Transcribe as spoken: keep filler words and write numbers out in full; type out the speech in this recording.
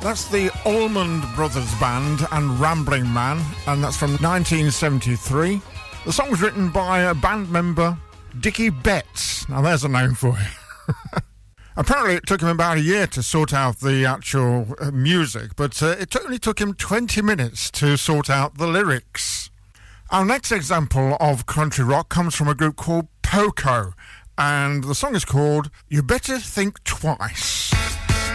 That's the Allman Brothers Band and Rambling Man, and that's from nineteen seventy-three. The song was written by a band member, Dickie Betts. Now there's a name for you. Apparently it took him about a year to sort out the actual uh, music, but uh, it only took him twenty minutes to sort out the lyrics. Our next example of country rock comes from a group called Poco, and the song is called You Better Think Twice.